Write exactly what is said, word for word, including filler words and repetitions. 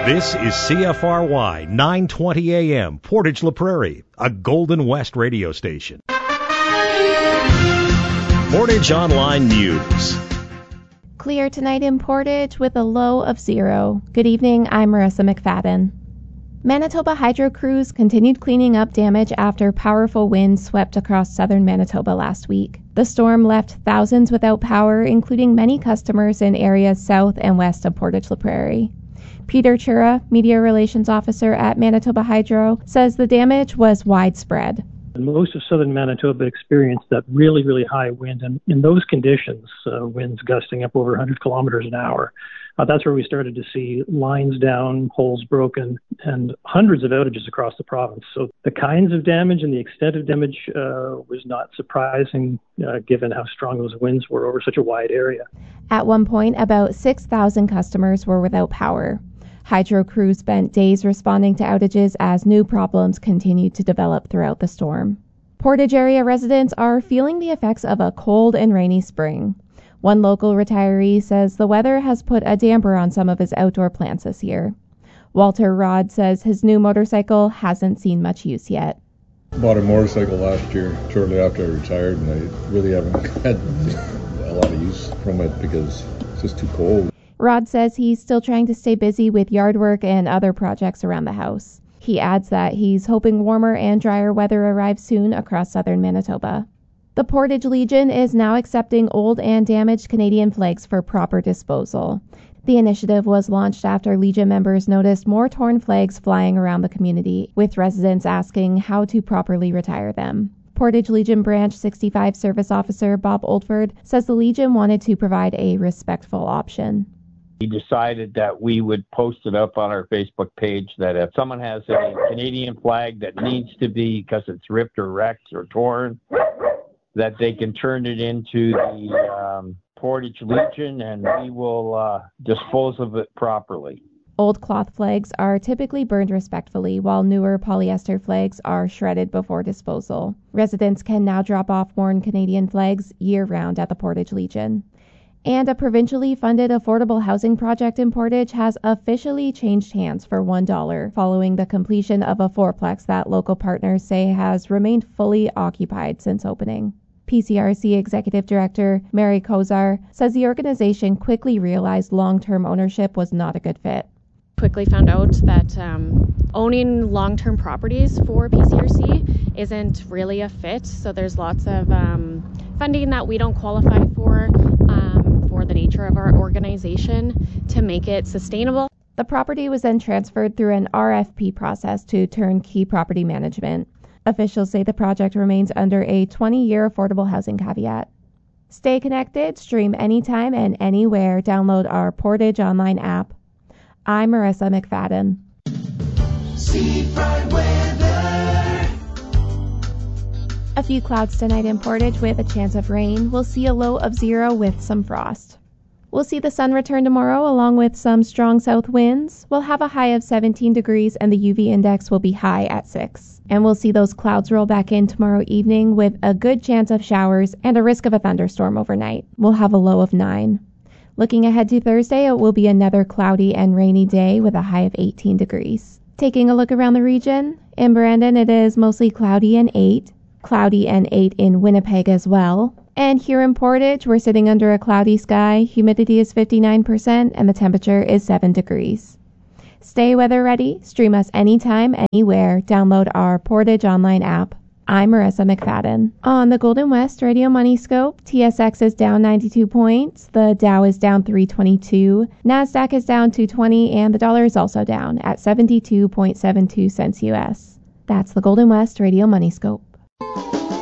This is C F R Y nine twenty A M, Portage La Prairie, a Golden West radio station. Portage Online News. Clear tonight in Portage with a low of zero. Good evening, I'm Marissa McFadden. Manitoba Hydro crews continued cleaning up damage after powerful winds swept across southern Manitoba last week. The storm left thousands without power, including many customers in areas south and west of Portage La Prairie. Peter Chura, Media Relations Officer at Manitoba Hydro, says the damage was widespread. Most of southern Manitoba experienced that really, really high wind, and in those conditions, uh, winds gusting up over one hundred kilometers an hour, uh, that's where we started to see lines down, poles broken, and hundreds of outages across the province. So the kinds of damage and the extent of damage uh, was not surprising, uh, given how strong those winds were over such a wide area. At one point, about six thousand customers were without power. Hydro crews spent days responding to outages as new problems continued to develop throughout the storm. Portage area residents are feeling the effects of a cold and rainy spring. One local retiree says the weather has put a damper on some of his outdoor plants this year. Walter Rod says his new motorcycle hasn't seen much use yet. Bought a motorcycle last year, shortly after I retired, and I really haven't had a lot of use from it because it's just too cold. Rod says he's still trying to stay busy with yard work and other projects around the house. He adds that he's hoping warmer and drier weather arrives soon across southern Manitoba. The Portage Legion is now accepting old and damaged Canadian flags for proper disposal. The initiative was launched after Legion members noticed more torn flags flying around the community, with residents asking how to properly retire them. Portage Legion Branch sixty-five Service Officer Bob Oldford says the Legion wanted to provide a respectful option. We decided that we would post it up on our Facebook page that if someone has a Canadian flag that needs to be, because it's ripped or wrecked or torn, that they can turn it into the um, Portage Legion and we will uh, dispose of it properly. Old cloth flags are typically burned respectfully, while newer polyester flags are shredded before disposal. Residents can now drop off worn Canadian flags year-round at the Portage Legion. And a provincially funded affordable housing project in Portage has officially changed hands for one dollar following the completion of a fourplex that local partners say has remained fully occupied since opening. P C R C Executive Director Mary Kozar says the organization quickly realized long-term ownership was not a good fit. Quickly found out that um, owning long-term properties for P C R C isn't really a fit, so there's lots of um, funding that we don't qualify for um, for the nature of our organization to make it sustainable. The property was then transferred through an R F P process to Turnkey Property Management. Officials say the project remains under a twenty-year affordable housing caveat. Stay connected, stream anytime and anywhere. Download our Portage Online app. I'm Marissa McFadden. Seafront weather. A few clouds tonight in Portage with a chance of rain. We'll see a low of zero with some frost. We'll see the sun return tomorrow along with some strong south winds. We'll have a high of seventeen degrees and the U V index will be high at six. And we'll see those clouds roll back in tomorrow evening with a good chance of showers and a risk of a thunderstorm overnight. We'll have a low of nine. Looking ahead to Thursday, it will be another cloudy and rainy day with a high of eighteen degrees. Taking a look around the region, in Brandon it is mostly cloudy and eight, cloudy and eight in Winnipeg as well. And here in Portage, we're sitting under a cloudy sky, humidity is fifty-nine percent, and the temperature is seven degrees. Stay weather ready, stream us anytime, anywhere, download our Portage Online app. I'm Marissa McFadden. On the Golden West Radio Money Scope, T S X is down ninety-two points, the Dow is down three twenty-two, NASDAQ is down two twenty, and the dollar is also down at seventy-two point seven two cents U S. That's the Golden West Radio Money Scope.